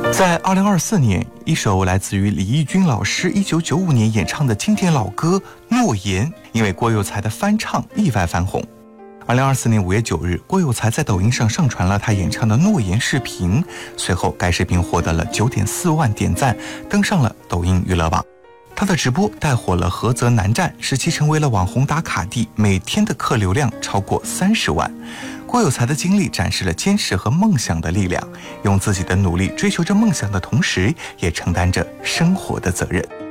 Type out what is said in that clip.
在2024年，一首来自于李翊君老师1995年演唱的经典老歌《诺言》，因为郭有才的翻唱意外翻红。2024年5月9日，郭有才在抖音上上传了他演唱的《诺言》视频，随后该视频获得了9.4万点赞，登上了抖音娱乐榜。他的直播带火了菏泽南站，使其成为了网红打卡地，每天的客流量超过30万。郭有才的经历展示了坚持和梦想的力量，用自己的努力追求着梦想的同时，也承担着生活的责任。